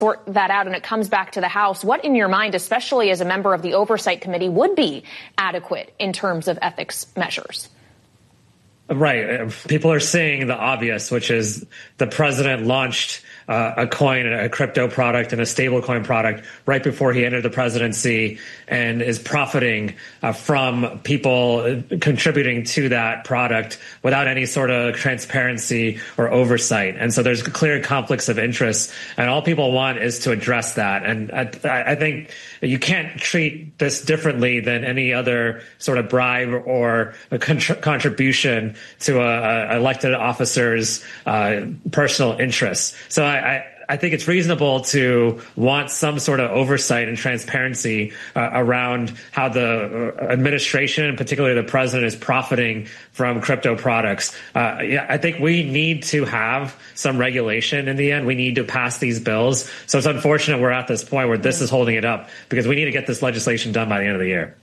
sort that out and it comes back to the House, what in your mind, especially as a member of the Oversight Committee, would be adequate in terms of ethics measures? Right. People are seeing the obvious, which is the president launched a coin, a crypto product and a stable coin product right before he entered the presidency and is profiting from people contributing to that product without any sort of transparency or oversight. And so there's clear conflicts of interest, and all people want is to address that. And I think you can't treat this differently than any other sort of bribe or a contribution to a elected officer's personal interests. So I think it's reasonable to want some sort of oversight and transparency around how the administration, and particularly the president, is profiting from crypto products. I think we need to have some regulation in the end. We need to pass these bills. So it's unfortunate we're at this point where this is holding it up, because we need to get this legislation done by the end of the year.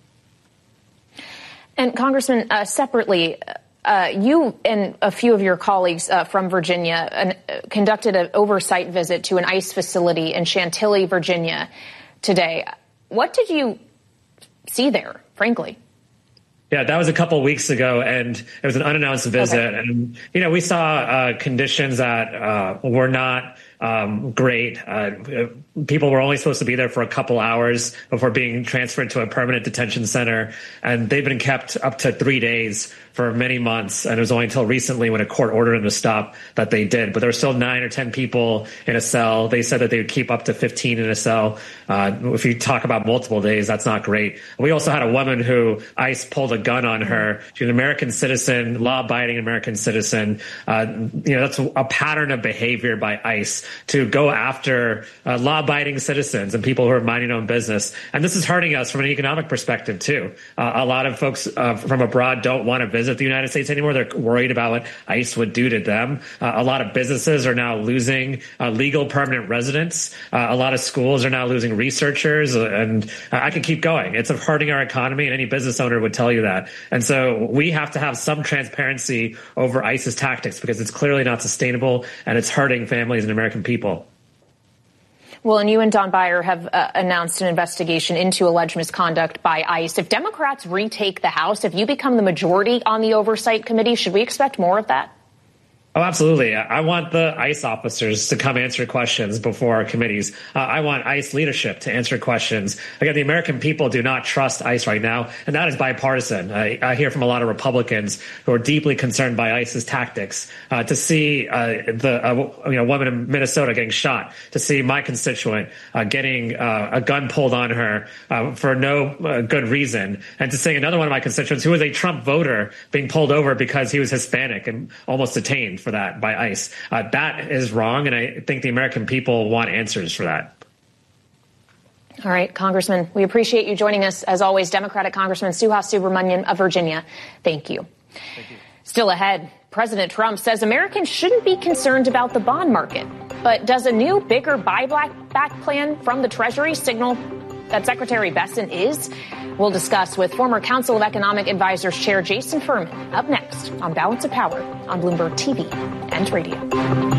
And Congressman, separately, you and a few of your colleagues from Virginia conducted an oversight visit to an ICE facility in Chantilly, Virginia today. What did you see there, frankly? Yeah, that was a couple of weeks ago, and it was an unannounced visit. Okay. And, we saw conditions that were not great. People were only supposed to be there for a couple hours before being transferred to a permanent detention center, and they've been kept up to 3 days for many months. And it was only until recently, when a court ordered them to stop, that they did. But there were still 9 or 10 people in a cell. They said that they would keep up to 15 in a cell. If you talk about multiple days, that's not great. We also had a woman who ICE pulled a gun on her. She's an American citizen, law-abiding American citizen. That's a pattern of behavior by ICE to go after law-abiding citizens and people who are minding their own business. And this is hurting us from an economic perspective, too. A lot of folks from abroad don't want to visit the United States anymore. They're worried about what ICE would do to them. A lot of businesses are now losing legal permanent residents. A lot of schools are now losing researchers. And I could keep going. It's hurting our economy, and any business owner would tell you that. And so we have to have some transparency over ICE's tactics, because it's clearly not sustainable, and it's hurting families and American people. Well, and you and Don Beyer have announced an investigation into alleged misconduct by ICE. If Democrats retake the House, if you become the majority on the Oversight Committee, should we expect more of that? Oh, absolutely. I want the ICE officers to come answer questions before our committees. I want ICE leadership to answer questions. Again, the American people do not trust ICE right now, and that is bipartisan. I hear from a lot of Republicans who are deeply concerned by ICE's tactics. To see a woman in Minnesota getting shot, to see my constituent getting a gun pulled on her for no good reason, and to see another one of my constituents who was a Trump voter being pulled over because he was Hispanic and almost detained for that by ICE. That is wrong, and I think the American people want answers for that. All right, Congressman, we appreciate you joining us. As always, Democratic Congressman Suhas Subramanian of Virginia. Thank you. Thank you. Still ahead, President Trump says Americans shouldn't be concerned about the bond market. But does a new, bigger buyback plan from the Treasury signal that Secretary Bessent is? We'll discuss with former Council of Economic Advisors Chair Jason Furman up next on Balance of Power on Bloomberg TV and radio.